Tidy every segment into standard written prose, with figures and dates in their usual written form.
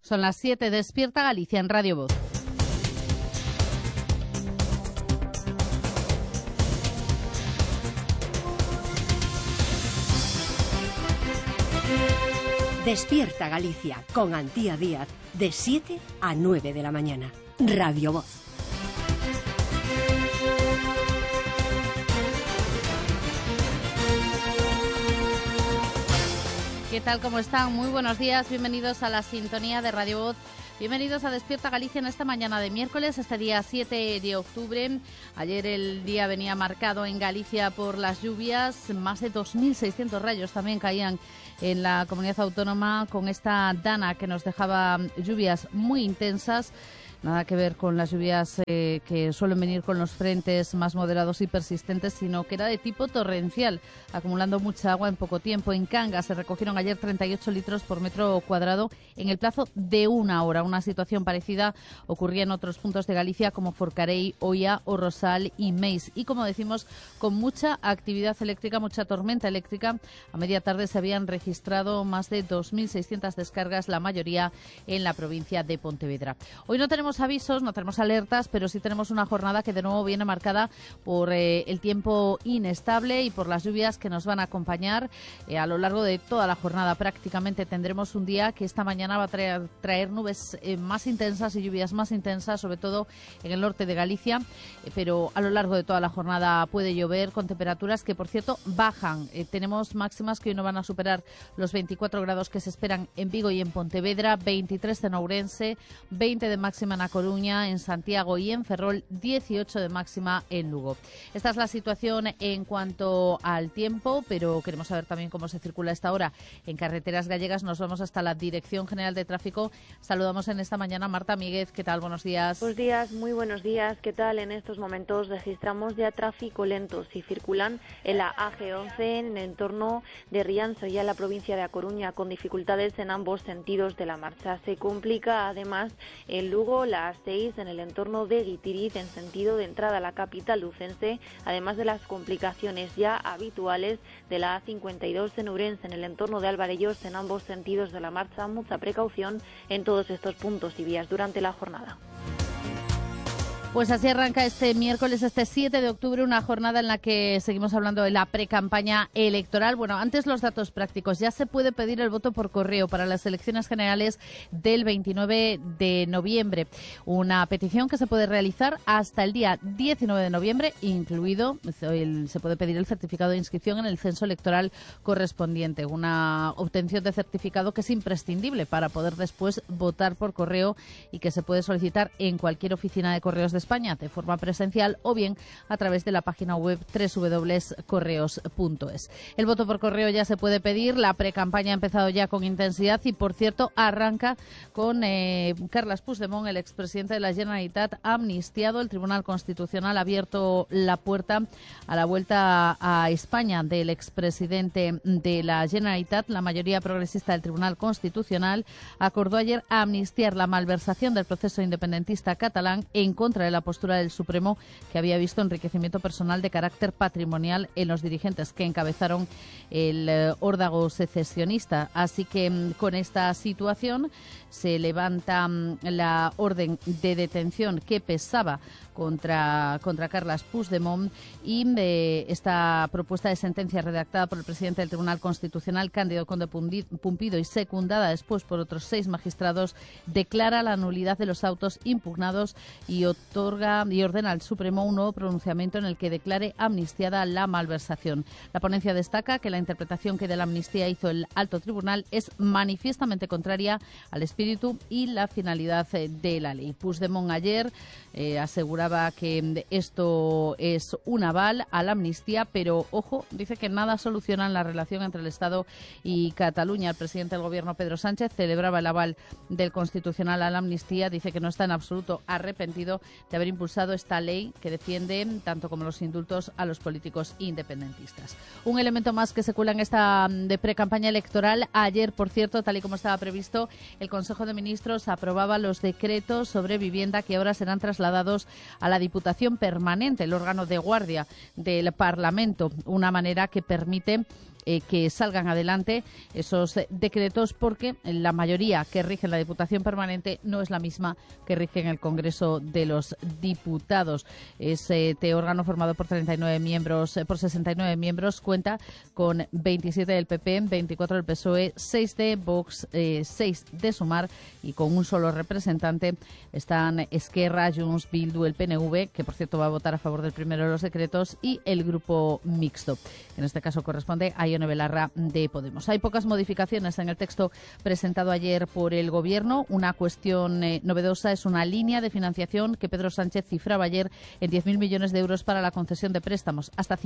Son las 7, despierta Galicia en Radio Voz. Despierta Galicia con Antía Díaz, de 7 a 9 de la mañana. Radio Voz. ¿Qué tal? ¿Cómo están? Muy buenos días, bienvenidos a la sintonía de Radio Voz. Bienvenidos a Despierta Galicia en esta mañana de miércoles, este día 7 de octubre. Ayer el día venía marcado en Galicia por las lluvias. Más de 2.600 rayos también caían en la comunidad autónoma con esta dana que nos dejaba lluvias muy intensas. Nada que ver con las lluvias que suelen venir con los frentes más moderados y persistentes, sino que era de tipo torrencial, acumulando mucha agua en poco tiempo. En Cangas se recogieron ayer 38 litros por metro cuadrado en el plazo de una hora. Una situación parecida ocurría en otros puntos de Galicia como Forcarei, Oia, O Rosal y Meis. Y como decimos, con mucha actividad eléctrica, mucha tormenta eléctrica. A media tarde se habían registrado más de 2.600 descargas, la mayoría en la provincia de Pontevedra. Hoy no tenemos avisos, no tenemos alertas, pero sí tenemos una jornada que de nuevo viene marcada por el tiempo inestable y por las lluvias que nos van a acompañar a lo largo de toda la jornada. Prácticamente tendremos un día que esta mañana va a traer nubes más intensas y lluvias más intensas, sobre todo en el norte de Galicia, pero a lo largo de toda la jornada puede llover con temperaturas que, por cierto, bajan. Tenemos máximas que hoy no van a superar los 24 grados que se esperan en Vigo y en Pontevedra, 23 en Ourense, 20 de máxima en A Coruña, en Santiago y en Ferrol, 18 de máxima en Lugo. Esta es la situación en cuanto al tiempo, pero queremos saber también cómo se circula a esta hora en carreteras gallegas. Nos vamos hasta la Dirección General de Tráfico. Saludamos en esta mañana a Marta Míguez. ¿Qué tal? Buenos días. Buenos días, muy buenos días. ¿Qué tal? En estos momentos registramos ya tráfico lento. Si circulan en la AG11 en el entorno de Rianxo, ya en la provincia de A Coruña, con dificultades en ambos sentidos de la marcha. Se complica además en Lugo la A6 en el entorno de Guitiriz en sentido de entrada a la capital lucense, además de las complicaciones ya habituales de la A52 en Ourense en el entorno de Alvarellos en ambos sentidos de la marcha. Mucha precaución en todos estos puntos y vías durante la jornada. Pues así arranca este miércoles, este 7 de octubre, una jornada en la que seguimos hablando de la precampaña electoral. Bueno, antes los datos prácticos. Ya se puede pedir el voto por correo para las elecciones generales del 29 de noviembre. Una petición que se puede realizar hasta el día 19 de noviembre, incluido se puede pedir el certificado de inscripción en el censo electoral correspondiente. Una obtención de certificado que es imprescindible para poder después votar por correo y que se puede solicitar en cualquier oficina de correos de España de forma presencial o bien a través de la página web www.correos.es. El voto por correo ya se puede pedir, la precampaña ha empezado ya con intensidad y, por cierto, arranca con Carles Puigdemont, el expresidente de la Generalitat, amnistiado. El Tribunal Constitucional ha abierto la puerta a la vuelta a España del expresidente de la Generalitat. La mayoría progresista del Tribunal Constitucional acordó ayer amnistiar la malversación del proceso independentista catalán en contra de la postura del Supremo, que había visto enriquecimiento personal de carácter patrimonial en los dirigentes que encabezaron el órdago secesionista. Así que con esta situación se levanta la orden de detención que pesaba contra Carles Puigdemont y esta propuesta de sentencia redactada por el presidente del Tribunal Constitucional, Cándido Conde Pumpido, y secundada después por otros 6 magistrados, declara la nulidad de los autos impugnados y ordena al Supremo un nuevo pronunciamiento en el que declare amnistiada la malversación. La ponencia destaca que la interpretación que de la amnistía hizo el alto tribunal es manifiestamente contraria al espíritu y la finalidad de la ley. Puigdemont ayer aseguraba que esto es un aval a la amnistía, pero ojo, dice que nada soluciona la relación entre el Estado y Cataluña. El presidente del Gobierno, Pedro Sánchez, celebraba el aval del Constitucional a la amnistía. Dice que no está en absoluto arrepentido de haber impulsado esta ley que defiende, tanto como los indultos, a los políticos independentistas. Un elemento más que se cuela en esta de precampaña electoral. Ayer, por cierto, tal y como estaba previsto, el Consejo de Ministros aprobaba los decretos sobre vivienda que ahora serán trasladados a la Diputación Permanente, el órgano de guardia del Parlamento, una manera que permite que salgan adelante esos decretos, porque la mayoría que rige la Diputación Permanente no es la misma que rige en el Congreso de los Diputados. Este órgano, formado por 69 miembros, por 69 miembros, cuenta con 27 del PP, 24 del PSOE, 6 de Vox, 6 de Sumar, y con un solo representante están Esquerra, Junts, Bildu, el PNV, que por cierto va a votar a favor del primero de los decretos, y el Grupo Mixto, que en este caso corresponde a Ione Belarra de Podemos. Hay pocas modificaciones en el texto presentado ayer por el Gobierno. Una cuestión novedosa es una línea de financiación que Pedro Sánchez cifraba ayer en 10.000 millones de euros para la concesión de préstamos de hasta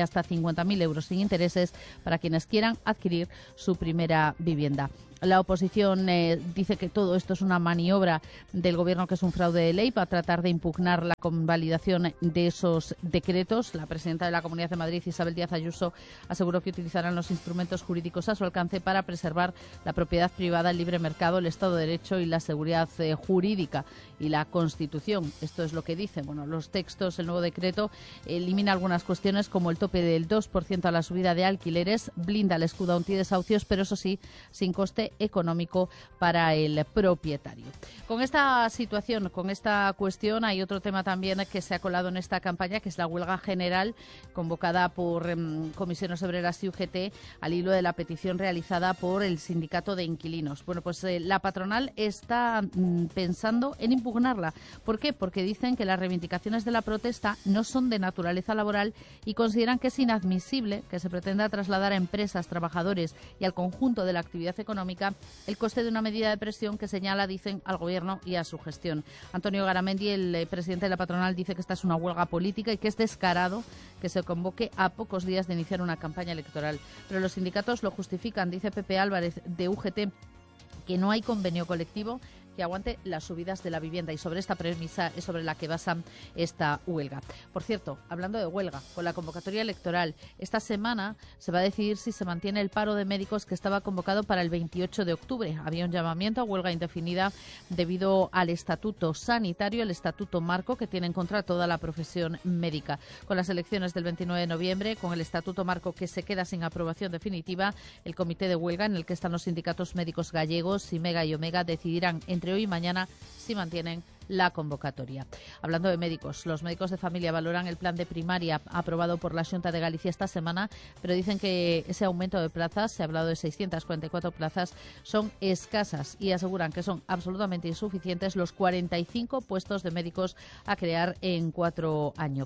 50.000 euros sin intereses para quienes quieran adquirir su primera vivienda. La oposición dice que todo esto es una maniobra del Gobierno, que es un fraude de ley, para tratar de impugnar la convalidación de esos decretos. La presidenta de la Comunidad de Madrid, Isabel Díaz Ayuso, aseguró que utilizarán los instrumentos jurídicos a su alcance para preservar la propiedad privada, el libre mercado, el Estado de Derecho y la seguridad jurídica y la Constitución. Esto es lo que dicen. Bueno, los textos, el nuevo decreto elimina algunas cuestiones, como el tope del 2% a la subida de alquileres, blinda el escudo antidesahucios, pero eso sí, sin coste económico para el propietario. Con esta situación, con esta cuestión, hay otro tema también que se ha colado en esta campaña, que es la huelga general convocada por Comisiones Obreras y UGT al hilo de la petición realizada por el Sindicato de Inquilinos. Bueno, pues la patronal está pensando en impugnarla. ¿Por qué? Porque dicen que las reivindicaciones de la protesta no son de naturaleza laboral y consideran que es inadmisible que se pretenda trasladar a empresas, trabajadores y al conjunto de la actividad económica el coste de una medida de presión que señala, dicen, al Gobierno y a su gestión. Antonio Garamendi, el presidente de la patronal, dice que esta es una huelga política y que es descarado que se convoque a pocos días de iniciar una campaña electoral. Pero los sindicatos lo justifican. Dice Pepe Álvarez, de UGT, que no hay convenio colectivo que aguante las subidas de la vivienda, y sobre esta premisa es sobre la que basan esta huelga. Por cierto, hablando de huelga, con la convocatoria electoral, esta semana se va a decidir si se mantiene el paro de médicos que estaba convocado para el 28 de octubre. Había un llamamiento a huelga indefinida debido al estatuto sanitario, el estatuto marco que tiene en contra toda la profesión médica. Con las elecciones del 29 de noviembre, con el estatuto marco que se queda sin aprobación definitiva, el comité de huelga, en el que están los sindicatos médicos gallegos, Simega y Omega, decidirán entre hoy y mañana si mantienen la convocatoria. Hablando de médicos, los médicos de familia valoran el plan de primaria aprobado por la Xunta de Galicia esta semana, pero dicen que ese aumento de plazas, se ha hablado de 644 plazas, son escasas, y aseguran que son absolutamente insuficientes los 45 puestos de médicos a crear en 4 años.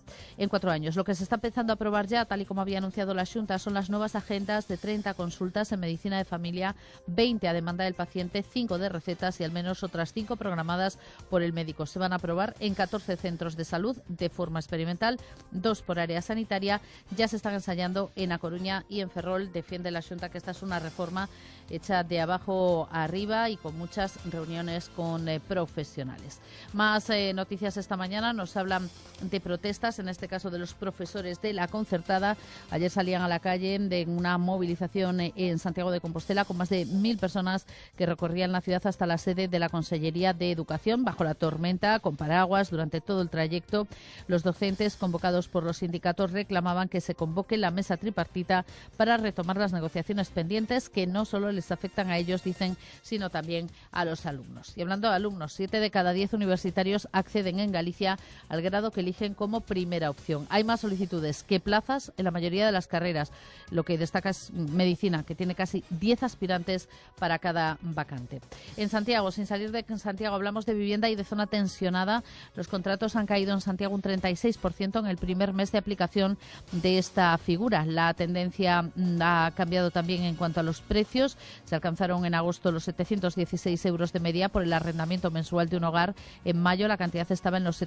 Lo que se está empezando a aprobar ya, tal y como había anunciado la Xunta, son las nuevas agendas de 30 consultas en medicina de familia, 20 a demanda del paciente, 5 de recetas y al menos otras 5 programadas por el médico. Se van a aprobar en 14 centros de salud de forma experimental, 2 por área sanitaria. Ya se están ensayando en A Coruña y en Ferrol. Defiende la Xunta que esta es una reforma hecha de abajo a arriba y con muchas reuniones con profesionales. Más noticias esta mañana. Nos hablan de protestas, en este caso de los profesores de la concertada. Ayer salían a la calle de una movilización en Santiago de Compostela con más de 1.000 personas que recorrían la ciudad hasta la sede de la Consellería de Educación bajo la tormenta, con paraguas durante todo el trayecto. Los docentes, convocados por los sindicatos, reclamaban que se convoque la mesa tripartita para retomar las negociaciones pendientes, que no solo les afectan a ellos, dicen, sino también a los alumnos. Y hablando de alumnos, 7 de cada 10 universitarios acceden en Galicia al grado que eligen como primera opción. Hay más solicitudes que plazas en la mayoría de las carreras. Lo que destaca es medicina, que tiene casi 10 aspirantes para cada vacante. En Santiago, sin salir de Santiago, hablamos de vivienda y de zona tensionada. Los contratos han caído en Santiago un 36% en el primer mes de aplicación de esta figura. La tendencia ha cambiado también en cuanto a los precios. Se alcanzaron en agosto los 716 euros de media por el arrendamiento mensual de un hogar. En mayo la cantidad estaba en los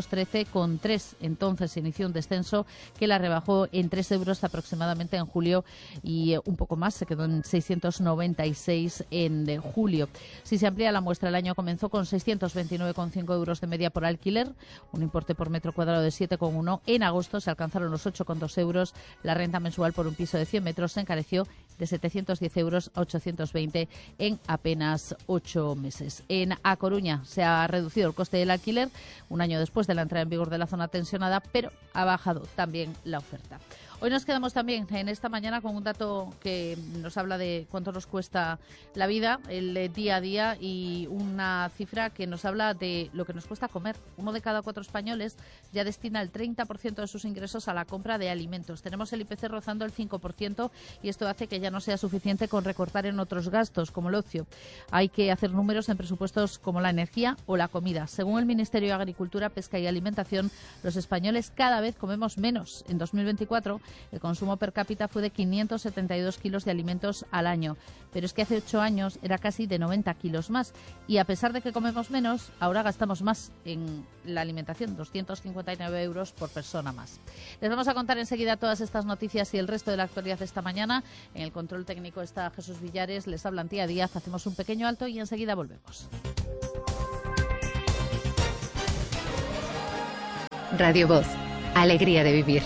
713,3. Entonces se inició un descenso que la rebajó en 3 euros aproximadamente en julio y un poco más, se quedó en 696 en julio. Si se amplía la muestra, el año comenzó con 629,5 euros de media por alquiler, un importe por metro cuadrado de 7,1. En agosto se alcanzaron los 8,2 euros. La renta mensual por un piso de 100 metros se encareció de 710 euros a 820 en apenas 8 meses. En A Coruña se ha reducido el coste del alquiler un año después de la entrada en vigor de la zona tensionada, pero ha bajado también la oferta. Hoy nos quedamos también en esta mañana con un dato que nos habla de cuánto nos cuesta la vida, el día a día, y una cifra que nos habla de lo que nos cuesta comer. 1 de cada 4 españoles ya destina el 30% de sus ingresos a la compra de alimentos. Tenemos el IPC rozando el 5% y esto hace que ya no sea suficiente con recortar en otros gastos, como el ocio. Hay que hacer números en presupuestos como la energía o la comida. Según el Ministerio de Agricultura, Pesca y Alimentación, los españoles cada vez comemos menos. En 2024, el consumo per cápita fue de 572 kilos de alimentos al año, pero es que hace 8 años era casi de 90 kilos más. Y a pesar de que comemos menos, ahora gastamos más en la alimentación, 259 euros por persona más. Les vamos a contar enseguida todas estas noticias y el resto de la actualidad esta mañana. En el control técnico está Jesús Villares, les habla Antía Díaz. Hacemos un pequeño alto y enseguida volvemos. Radio Voz, alegría de vivir.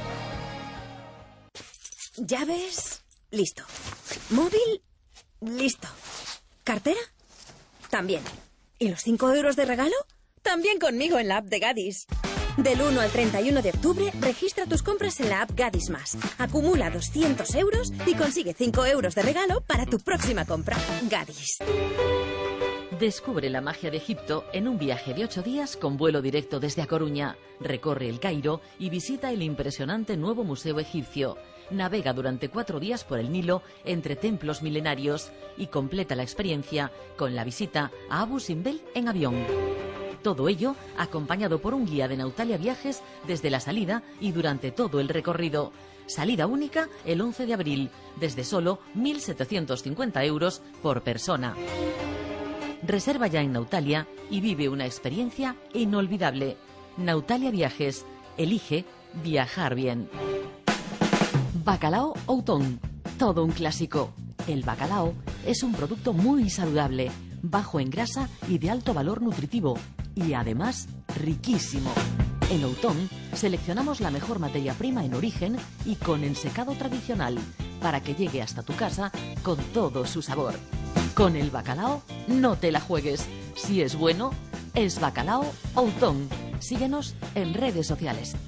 Llaves, listo. Móvil, listo. ¿Cartera? También. ¿Y los 5 euros de regalo? También conmigo en la app de Gadis. Del 1 al 31 de octubre, registra tus compras en la app Gadis Más. Acumula 200 euros y consigue 5 euros de regalo para tu próxima compra. Gadis. Descubre la magia de Egipto en un viaje de 8 días con vuelo directo desde A Coruña. Recorre el Cairo y visita el impresionante nuevo museo egipcio. Navega durante 4 días por el Nilo entre templos milenarios y completa la experiencia con la visita a Abu Simbel en avión. Todo ello acompañado por un guía de Nautalia Viajes desde la salida y durante todo el recorrido. Salida única el 11 de abril, desde solo 1.750 euros por persona. Reserva ya en Nautalia y vive una experiencia inolvidable. Nautalia Viajes. Elige viajar bien. Bacalao Outón. Todo un clásico. El bacalao es un producto muy saludable, bajo en grasa y de alto valor nutritivo. Y además, riquísimo. En Outón seleccionamos la mejor materia prima en origen y con ensecado tradicional, para que llegue hasta tu casa con todo su sabor. Con el bacalao, no te la juegues. Si es bueno, es Bacalao Outón. Síguenos en redes sociales.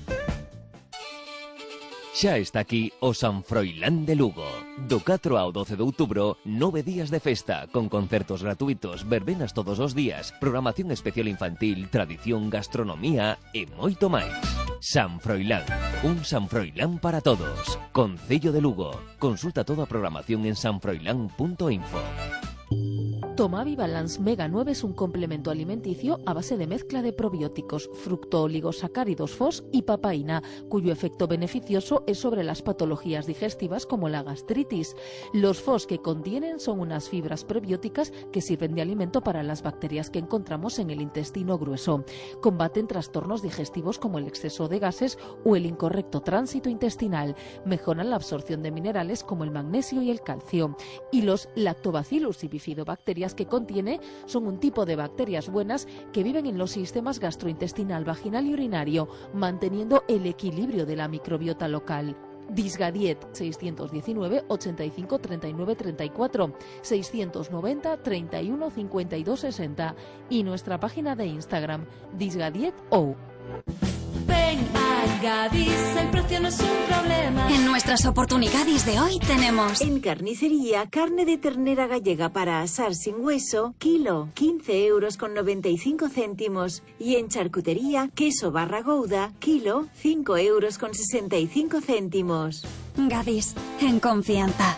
Xa está aquí o San Froilán de Lugo. Do 4 ao 12 de outubro, 9 días de festa, con concertos gratuitos, verbenas todos os días, programación especial infantil, tradición, gastronomía e moito máis. San Froilán, un San Froilán para todos. Concello de Lugo. Consulta toda a programación en sanfroilán.info. Tomavi Balance Mega 9 es un complemento alimenticio a base de mezcla de probióticos, fructooligosacáridos FOS y papaína, cuyo efecto beneficioso es sobre las patologías digestivas como la gastritis. Los FOS que contienen son unas fibras prebióticas que sirven de alimento para las bacterias que encontramos en el intestino grueso. Combaten trastornos digestivos como el exceso de gases o el incorrecto tránsito intestinal. Mejoran la absorción de minerales como el magnesio y el calcio. Y los lactobacillus y bifidobacterias que contiene son un tipo de bacterias buenas que viven en los sistemas gastrointestinal, vaginal y urinario, manteniendo el equilibrio de la microbiota local. Disgadiet 619 85 39 34 690 31 52 60 y nuestra página de Instagram Disgadiet.o. Ven a Gadis, el precio no es un problema. En nuestras oportunidades de hoy tenemos... En carnicería, carne de ternera gallega para asar sin hueso, kilo, 15 euros con 95 céntimos. Y en charcutería, queso barra gouda, kilo, 5 euros con 65 céntimos. Gadis, en confianza.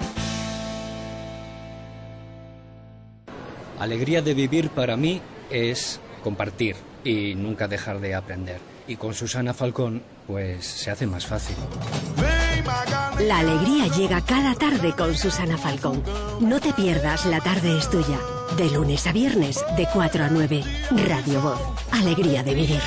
Alegría de vivir para mí es compartir y nunca dejar de aprender. Y con Susana Falcón, pues se hace más fácil. La alegría llega cada tarde con Susana Falcón. No te pierdas La tarde es tuya. De lunes a viernes, de 4 a 9. Radio Voz. Alegría de vivir.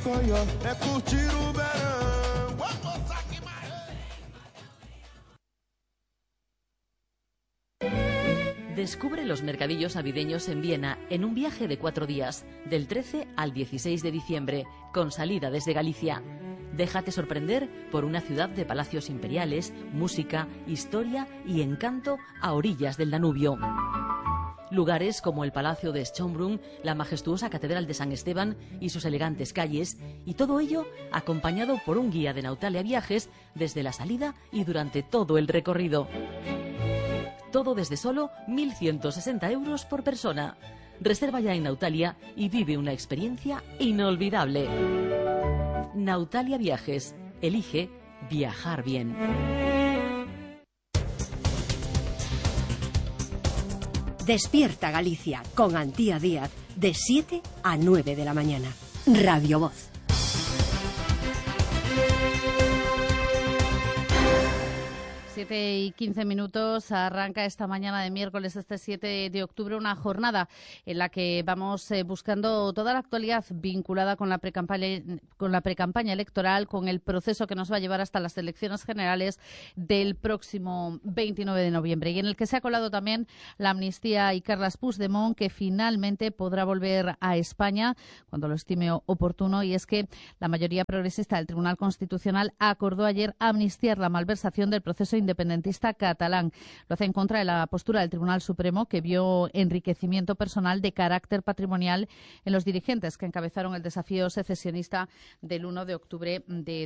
Descubre los mercadillos navideños en Viena en un viaje de 4 días, del 13 al 16 de diciembre, con salida desde Galicia. Déjate sorprender por una ciudad de palacios imperiales, música, historia y encanto a orillas del Danubio. Lugares como el Palacio de Schönbrunn, la majestuosa Catedral de San Esteban y sus elegantes calles, y todo ello acompañado por un guía de Nautalia Viajes desde la salida y durante todo el recorrido. Todo desde solo 1.160 euros por persona. Reserva ya en Nautalia y vive una experiencia inolvidable. Nautalia Viajes. Elige viajar bien. Despierta Galicia con Antía Díaz de 7 a 9 de la mañana. Radio Voz. 7:15 arranca esta mañana de miércoles, este 7 de octubre, una jornada en la que vamos buscando toda la actualidad vinculada con la precampaña electoral, con el proceso que nos va a llevar hasta las elecciones generales del próximo 29 de noviembre, y en el que se ha colado también la amnistía y Carles Puigdemont, que finalmente podrá volver a España cuando lo estime oportuno, y es que la mayoría progresista del Tribunal Constitucional acordó ayer amnistiar la malversación del proceso independentista catalán. Lo hace en contra de la postura del Tribunal Supremo, que vio enriquecimiento personal de carácter patrimonial en los dirigentes que encabezaron el desafío secesionista del 1 de octubre de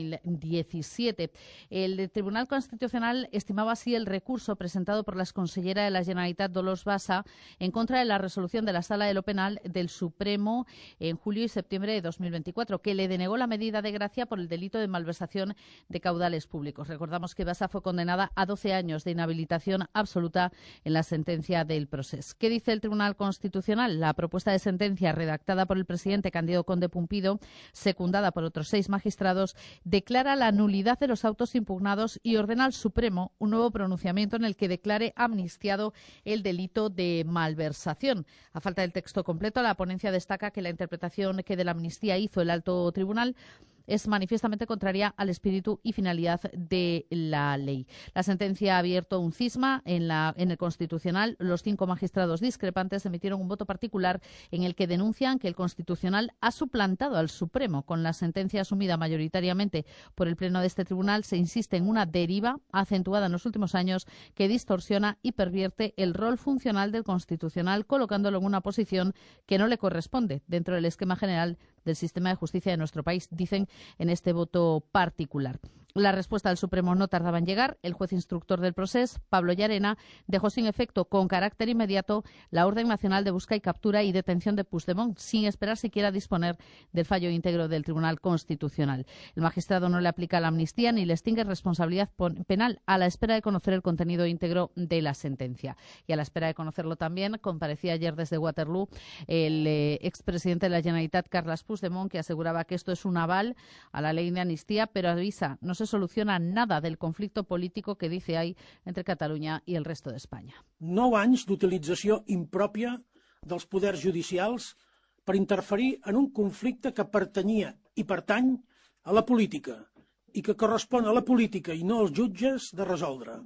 2017. El Tribunal Constitucional estimaba así el recurso presentado por la exconsellera de la Generalitat, Dolors Bassa, en contra de la resolución de la Sala de lo Penal del Supremo en julio y septiembre de 2024, que le denegó la medida de gracia por el delito de malversación de caudales públicos. Recordamos que Bassa fue condenada a 12 años de inhabilitación absoluta en la sentencia del Procés. ¿Qué dice el Tribunal Constitucional? La propuesta de sentencia redactada por el presidente Cándido Conde Pumpido, secundada por otros 6 magistrados, declara la nulidad de los autos impugnados y ordena al Supremo un nuevo pronunciamiento en el que declare amnistiado el delito de malversación. A falta del texto completo, la ponencia destaca que la interpretación que de la amnistía hizo el alto tribunal es manifiestamente contraria al espíritu y finalidad de la ley. La sentencia ha abierto un cisma en el Constitucional. Los 5 magistrados discrepantes emitieron un voto particular en el que denuncian que el Constitucional ha suplantado al Supremo. Con la sentencia asumida mayoritariamente por el Pleno de este tribunal, se insiste en una deriva acentuada en los últimos años que distorsiona y pervierte el rol funcional del Constitucional, colocándolo en una posición que no le corresponde dentro del esquema general del sistema de justicia de nuestro país, dicen en este voto particular. La respuesta del Supremo no tardaba en llegar. El juez instructor del Procés, Pablo Llarena, dejó sin efecto con carácter inmediato la orden nacional de busca y captura y detención de Puigdemont, sin esperar siquiera disponer del fallo íntegro del Tribunal Constitucional. El magistrado no le aplica la amnistía ni le extingue responsabilidad penal, a la espera de conocer el contenido íntegro de la sentencia. Y a la espera de conocerlo también, comparecía ayer desde Waterloo el expresidente de la Generalitat, Carles Puigdemont, que aseguraba que esto es un aval a la ley de amnistía, pero avisa, no se soluciona nada del conflicto político que dice hay entre Catalunya i el resto d'Espanya. 9 anys d'utilització impròpia dels poders judicials per interferir en un conflicte que pertanyia i pertany a la política i que correspon a la política i no als jutges de resoldre.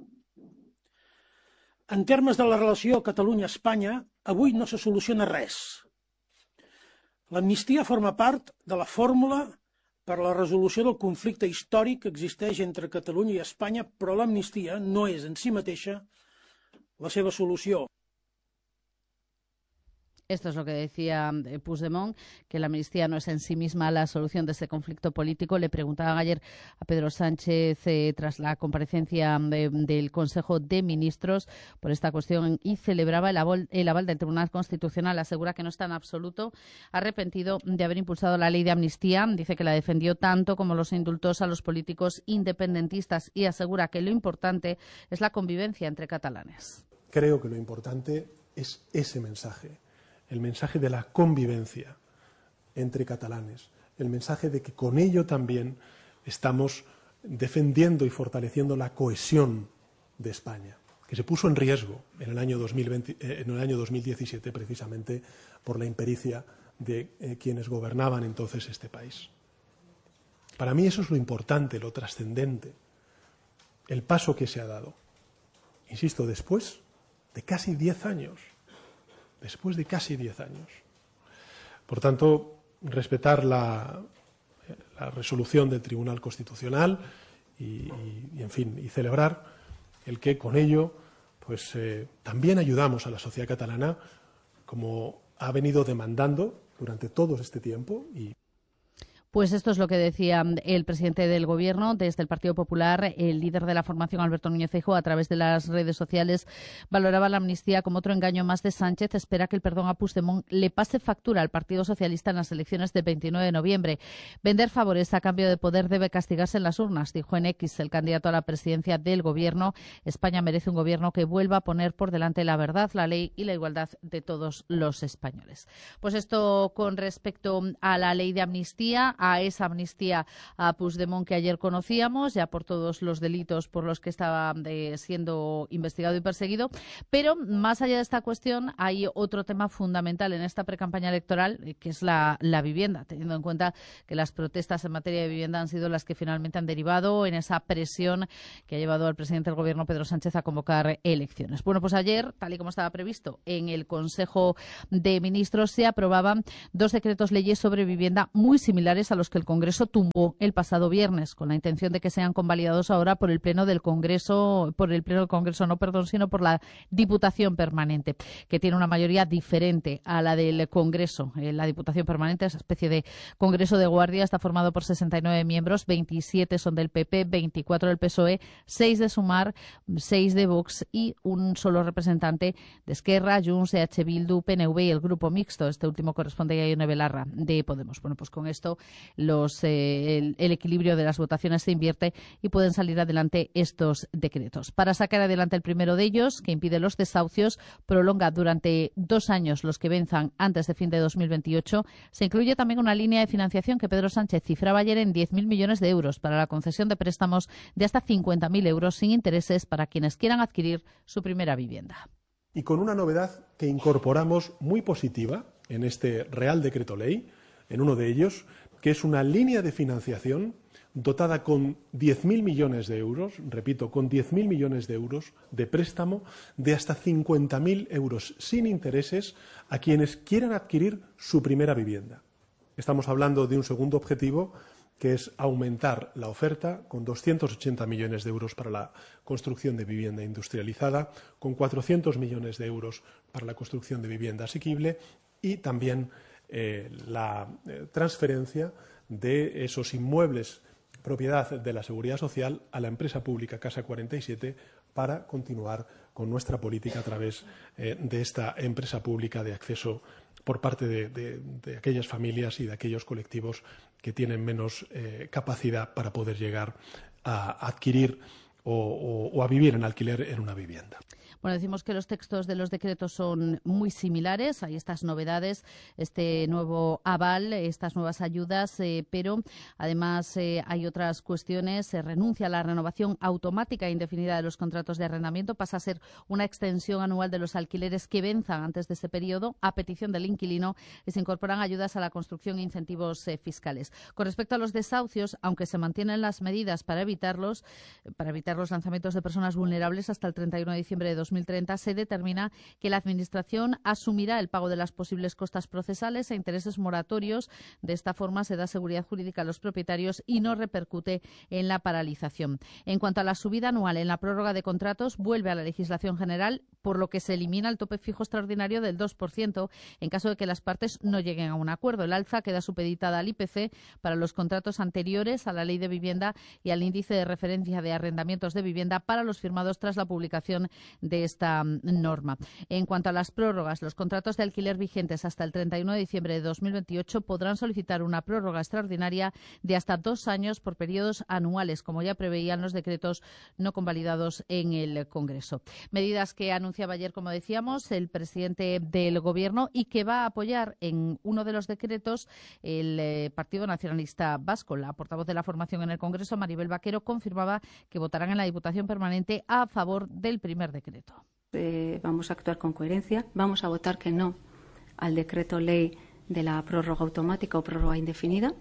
En termes de la relació Catalunya-Espanya, avui no se soluciona res. L'amnistia forma part de la fórmula per a la resolució del conflicte històric que existeix entre Catalunya i Espanya, però l'amnistia no és en si mateixa la seva solució. Esto es lo que decía Puigdemont, que la amnistía no es en sí misma la solución de este conflicto político. Le preguntaban ayer a Pedro Sánchez tras la comparecencia del Consejo de Ministros por esta cuestión y celebraba el aval del Tribunal Constitucional. Asegura que no está en absoluto arrepentido de haber impulsado la ley de amnistía. Dice que la defendió tanto como los indultos a los políticos independentistas y asegura que lo importante es la convivencia entre catalanes. Creo que lo importante es ese mensaje. El mensaje de la convivencia entre catalanes, el mensaje de que con ello también estamos defendiendo y fortaleciendo la cohesión de España, que se puso en riesgo en el año 2017 precisamente por la impericia de quienes gobernaban entonces este país. Para mí eso es lo importante, lo trascendente, el paso que se ha dado. Insisto, después de casi 10 años. Después de casi 10 años. Por tanto, respetar la la resolución del Tribunal Constitucional y en fin, y celebrar el que con ello pues también ayudamos a la sociedad catalana, como ha venido demandando durante todo este tiempo. Pues esto es lo que decía el presidente del Gobierno. Desde el Partido Popular, el líder de la formación, Alberto Núñez Feijóo, a través de las redes sociales, valoraba la amnistía como otro engaño más de Sánchez. Espera que el perdón a Puigdemont le pase factura al Partido Socialista en las elecciones del 29 de noviembre. Vender favores a cambio de poder debe castigarse en las urnas, dijo en X el candidato a la presidencia del Gobierno. España merece un Gobierno que vuelva a poner por delante la verdad, la ley y la igualdad de todos los españoles. Pues esto con respecto a la ley de amnistía, a esa amnistía a Puigdemont que ayer conocíamos, ya por todos los delitos por los que estaba siendo investigado y perseguido. Pero más allá de esta cuestión, hay otro tema fundamental en esta precampaña electoral, que es la vivienda, teniendo en cuenta que las protestas en materia de vivienda han sido las que finalmente han derivado en esa presión que ha llevado al presidente del Gobierno, Pedro Sánchez, a convocar elecciones. Bueno, pues ayer, tal y como estaba previsto, en el Consejo de Ministros se aprobaban 2 decretos leyes sobre vivienda muy similares a los que el Congreso tumbó el pasado viernes, con la intención de que sean convalidados ahora por el Pleno del Congreso, sino por la Diputación Permanente, que tiene una mayoría diferente a la del Congreso. La Diputación Permanente, esa especie de Congreso de Guardia, está formado por 69 miembros, 27 son del PP, 24 del PSOE, 6 de Sumar, 6 de Vox y un solo representante de Esquerra, Junts, EH Bildu, PNV y el Grupo Mixto. Este último corresponde a Ione Belarra, de Podemos. Bueno, pues con esto el equilibrio de las votaciones se invierte y pueden salir adelante estos decretos. Para sacar adelante el primero de ellos, que impide los desahucios, prolonga durante 2 años los que venzan antes de fin de 2028, se incluye también una línea de financiación que Pedro Sánchez cifraba ayer en 10.000 millones de euros para la concesión de préstamos de hasta 50.000 euros sin intereses para quienes quieran adquirir su primera vivienda. Y con una novedad que incorporamos muy positiva en este Real Decreto Ley, en uno de ellos, que es una línea de financiación dotada con 10.000 millones de euros, repito, con 10.000 millones de euros de préstamo de hasta 50.000 euros sin intereses a quienes quieran adquirir su primera vivienda. Estamos hablando de un segundo objetivo, que es aumentar la oferta con 280 millones de euros para la construcción de vivienda industrializada, con 400 millones de euros para la construcción de vivienda asequible y también la transferencia de esos inmuebles propiedad de la Seguridad Social a la empresa pública Casa 47 para continuar con nuestra política a través de esta empresa pública de acceso por parte de aquellas familias y de aquellos colectivos que tienen menos capacidad para poder llegar a adquirir o a vivir en alquiler en una vivienda. Bueno, decimos que los textos de los decretos son muy similares. Hay estas novedades, este nuevo aval, estas nuevas ayudas, pero además hay otras cuestiones. Se renuncia a la renovación automática e indefinida de los contratos de arrendamiento. Pasa a ser una extensión anual de los alquileres que venzan antes de ese periodo a petición del inquilino y se incorporan ayudas a la construcción e incentivos fiscales. Con respecto a los desahucios, aunque se mantienen las medidas para evitar los lanzamientos de personas vulnerables hasta el 31 de diciembre de 2030, se determina que la Administración asumirá el pago de las posibles costas procesales e intereses moratorios. De esta forma se da seguridad jurídica a los propietarios y no repercute en la paralización. En cuanto a la subida anual en la prórroga de contratos, vuelve a la legislación general, por lo que se elimina el tope fijo extraordinario del 2% en caso de que las partes no lleguen a un acuerdo. El alza queda supeditada al IPC para los contratos anteriores a la Ley de Vivienda y al índice de referencia de arrendamientos de vivienda para los firmados tras la publicación de esta norma. En cuanto a las prórrogas, los contratos de alquiler vigentes hasta el 31 de diciembre de 2028 podrán solicitar una prórroga extraordinaria de hasta 2 años por periodos anuales, como ya preveían los decretos no convalidados en el Congreso. Medidas que anunciaba ayer, como decíamos, el presidente del Gobierno y que va a apoyar en uno de los decretos el Partido Nacionalista Vasco. La portavoz de la formación en el Congreso, Maribel Vaquero, confirmaba que votarán en la Diputación Permanente a favor del primer decreto. Vamos a actuar con coherencia, vamos a votar que no al decreto ley de la prórroga automática o prórroga indefinida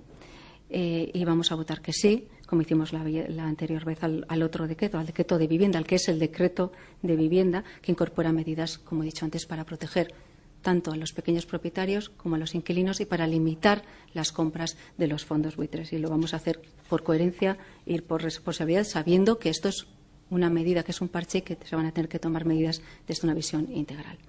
y vamos a votar que sí, como hicimos la anterior vez al otro decreto, al decreto de vivienda, al que es el decreto de vivienda que incorpora medidas, como he dicho antes, para proteger tanto a los pequeños propietarios como a los inquilinos y para limitar las compras de los fondos buitres. Y lo vamos a hacer por coherencia y por responsabilidad, sabiendo que esto es una medida, que es un parche y que se van a tener que tomar medidas desde una visión integral.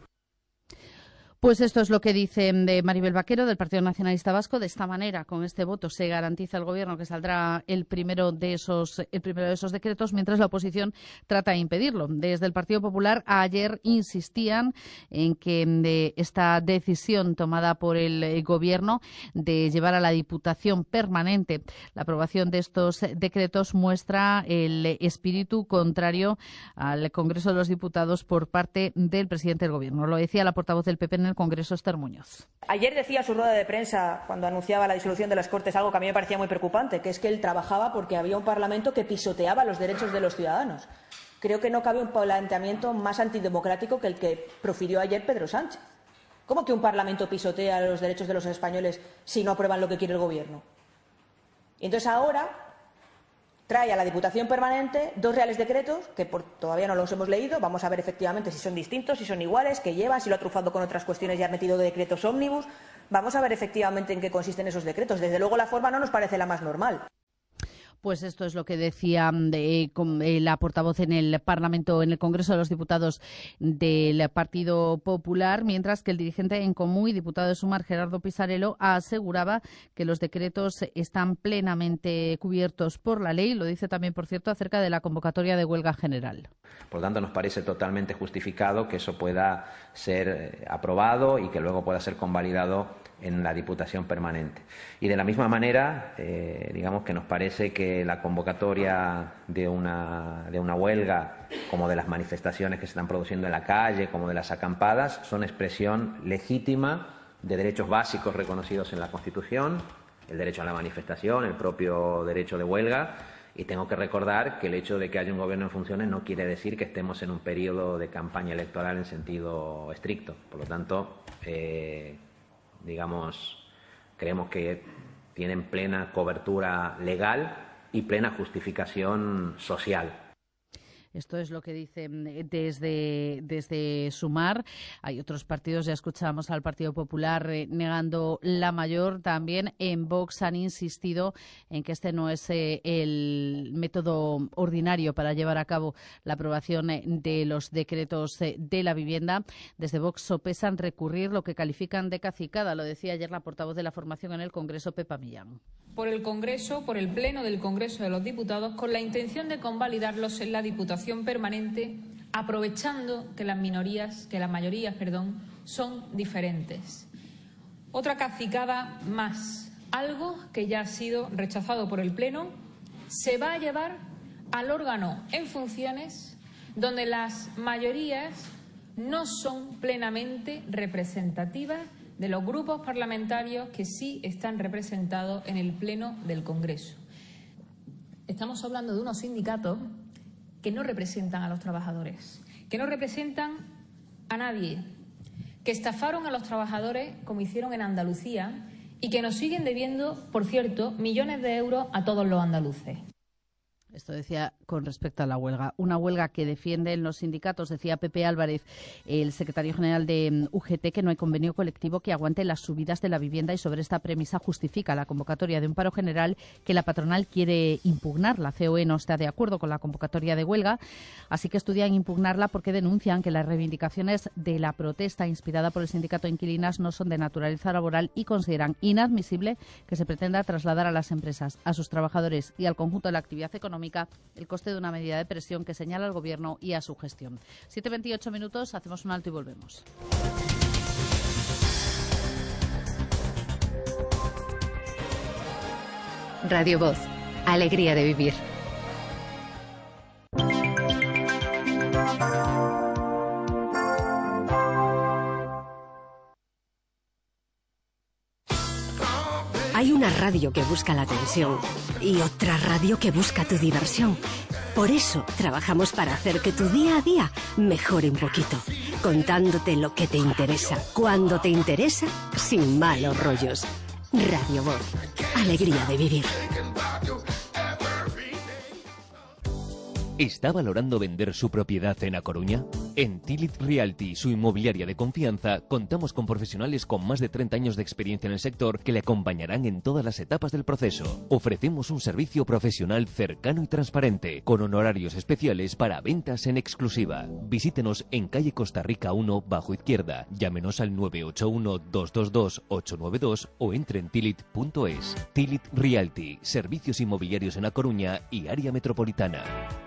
Pues esto es lo que dice de Maribel Vaquero, del Partido Nacionalista Vasco. De esta manera, con este voto, se garantiza al Gobierno que saldrá el primero de esos decretos, mientras la oposición trata de impedirlo. Desde el Partido Popular ayer insistían en que esta decisión tomada por el Gobierno de llevar a la Diputación Permanente la aprobación de estos decretos muestra el espíritu contrario al Congreso de los Diputados por parte del presidente del Gobierno. Lo decía la portavoz del PP en el Congreso, Esther Muñoz. Ayer decía en su rueda de prensa, cuando anunciaba la disolución de las Cortes, algo que a mí me parecía muy preocupante, que es que él trabajaba porque había un Parlamento que pisoteaba los derechos de los ciudadanos. Creo que no cabe un planteamiento más antidemocrático que el que profirió ayer Pedro Sánchez. ¿Cómo que un Parlamento pisotea los derechos de los españoles si no aprueban lo que quiere el Gobierno? Y entonces ahora trae a la Diputación Permanente 2 reales decretos que todavía no los hemos leído. Vamos a ver efectivamente si son distintos, si son iguales, qué llevan, si lo ha trufado con otras cuestiones y ha metido decretos ómnibus. Vamos a ver efectivamente en qué consisten esos decretos. Desde luego la forma no nos parece la más normal. Pues esto es lo que decía la portavoz en el Parlamento, en el Congreso de los Diputados del Partido Popular, mientras que el dirigente en Común y diputado de Sumar, Gerardo Pisarello, aseguraba que los decretos están plenamente cubiertos por la ley. Lo dice también, por cierto, acerca de la convocatoria de huelga general. Por lo tanto, nos parece totalmente justificado que eso pueda ser aprobado y que luego pueda ser convalidado en la Diputación Permanente. Y de la misma manera, digamos que nos parece que la convocatoria de una huelga, como de las manifestaciones que se están produciendo en la calle, como de las acampadas, son expresión legítima de derechos básicos reconocidos en la Constitución, el derecho a la manifestación, el propio derecho de huelga. Y tengo que recordar que el hecho de que haya un gobierno en funciones no quiere decir que estemos en un periodo de campaña electoral en sentido estricto. Por lo tanto, creemos que tienen plena cobertura legal y plena justificación social. Esto es lo que dicen desde Sumar. Hay otros partidos, ya escuchábamos al Partido Popular negando la mayor. También en Vox han insistido en que este no es el método ordinario para llevar a cabo la aprobación de los decretos de la vivienda. Desde Vox sopesan recurrir lo que califican de cacicada. Lo decía ayer la portavoz de la formación en el Congreso, Pepa Millán. Por el Congreso, por el Pleno del Congreso de los Diputados, con la intención de convalidarlos en la Diputación Permanente, aprovechando que las mayorías, son diferentes. Otra cacicada más, algo que ya ha sido rechazado por el Pleno, se va a llevar al órgano en funciones donde las mayorías no son plenamente representativas de los grupos parlamentarios que sí están representados en el Pleno del Congreso. Estamos hablando de unos sindicatos que no representan a los trabajadores, que no representan a nadie, que estafaron a los trabajadores como hicieron en Andalucía y que nos siguen debiendo, por cierto, millones de euros a todos los andaluces. Esto decía con respecto a la huelga. Una huelga que defienden los sindicatos, decía Pepe Álvarez, el secretario general de UGT, que no hay convenio colectivo que aguante las subidas de la vivienda y sobre esta premisa justifica la convocatoria de un paro general que la patronal quiere impugnar. La COE no está de acuerdo con la convocatoria de huelga, así que estudian impugnarla porque denuncian que las reivindicaciones de la protesta inspirada por el sindicato de inquilinas no son de naturaleza laboral y consideran inadmisible que se pretenda trasladar a las empresas, a sus trabajadores y al conjunto de la actividad económica el coste de una medida de presión que señala al Gobierno y a su gestión. 7:28 minutos, hacemos un alto y volvemos. Radio Voz, alegría de vivir. Hay una radio que busca la atención y otra radio que busca tu diversión. Por eso trabajamos para hacer que tu día a día mejore un poquito, contándote lo que te interesa, cuando te interesa, sin malos rollos. Radio Voz, alegría de vivir. ¿Está valorando vender su propiedad en A Coruña? En Tilit Realty, su inmobiliaria de confianza, contamos con profesionales con más de 30 años de experiencia en el sector que le acompañarán en todas las etapas del proceso. Ofrecemos un servicio profesional cercano y transparente, con honorarios especiales para ventas en exclusiva. Visítenos en calle Costa Rica 1, bajo izquierda. Llámenos al 981-222-892 o entre en tilit.es. Tilit Realty, servicios inmobiliarios en A Coruña y área metropolitana.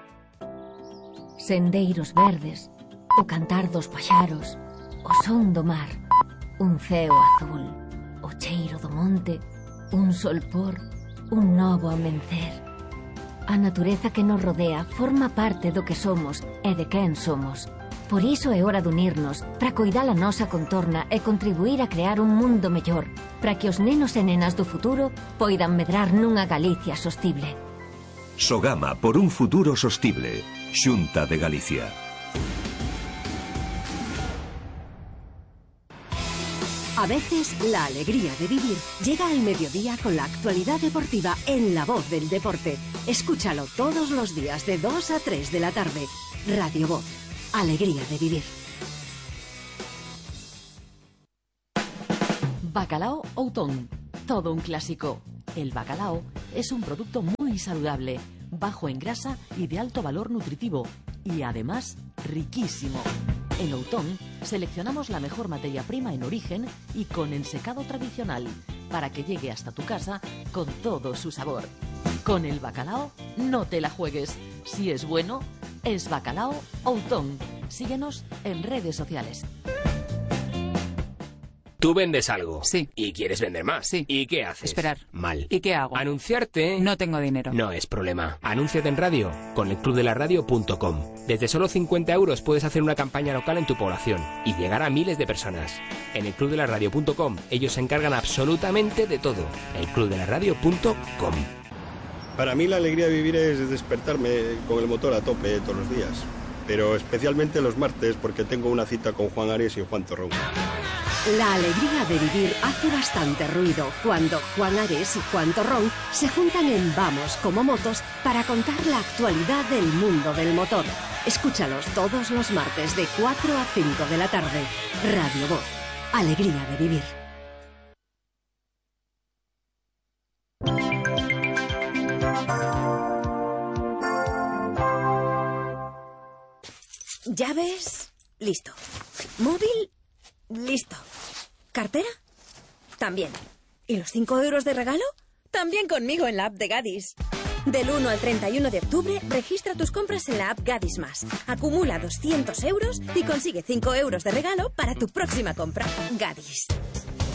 Sendeiros verdes, o cantar dos paxaros, o son do mar, un ceo azul, o cheiro do monte, un solpor, un novo amencer. A natureza que nos rodea forma parte do que somos e de quen somos. Por iso é hora de unirnos para coidar a nosa contorna e contribuir a crear un mundo mellor, para que os nenos e nenas do futuro poidan medrar nunha Galicia sostible. Sogama por un futuro sostible. Xunta de Galicia. A veces, la alegría de vivir llega al mediodía con la actualidad deportiva en La Voz del Deporte. Escúchalo todos los días de 2 a 3 de la tarde. Radio Voz. Alegría de vivir. Bacalao Outón. Todo un clásico. El bacalao es un producto muy saludable, bajo en grasa y de alto valor nutritivo. Y además, riquísimo. En Outón seleccionamos la mejor materia prima en origen y con ensecado tradicional para que llegue hasta tu casa con todo su sabor. Con el bacalao no te la juegues. Si es bueno, es Bacalao Outón. Síguenos en redes sociales. Tú vendes algo. Sí. Y quieres vender más. Sí. ¿Y qué haces? Esperar. Mal. ¿Y qué hago? Anunciarte. No tengo dinero. No es problema. Anúnciate en radio con elclubdelaradio.com. Desde solo 50 euros puedes hacer una campaña local en tu población y llegar a miles de personas. En elclubdelaradio.com ellos se encargan absolutamente de todo. elclubdelaradio.com. Para mí la alegría de vivir es despertarme con el motor a tope todos los días. Pero especialmente los martes porque tengo una cita con Juan Ares y Juan Torrón. La alegría de vivir hace bastante ruido cuando Juan Ares y Juan Torrón se juntan en Vamos como Motos para contar la actualidad del mundo del motor. Escúchalos todos los martes de 4 a 5 de la tarde. Radio Voz. Alegría de vivir. ¿Llaves? Listo. ¿Móvil? Listo. ¿Cartera? También. ¿Y los 5 euros de regalo? También conmigo en la app de Gadis. Del 1 al 31 de octubre, registra tus compras en la app Gadis Más. Acumula 200 euros y consigue 5 euros de regalo para tu próxima compra. Gadis.